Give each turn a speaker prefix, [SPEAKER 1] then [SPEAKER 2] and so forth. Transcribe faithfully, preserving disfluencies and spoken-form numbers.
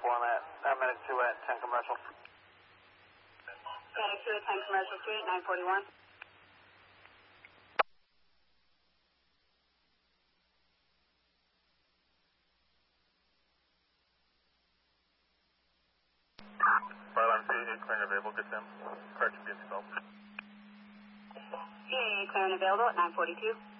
[SPEAKER 1] four, I'm at, I'm at two at ten Commercial.
[SPEAKER 2] Medic two at ten Commercial Street, nine forty-one.
[SPEAKER 1] Fire alarm C eight clear and available, good Sam. Correction being spelled.
[SPEAKER 2] C eight clear and available at nine forty-two.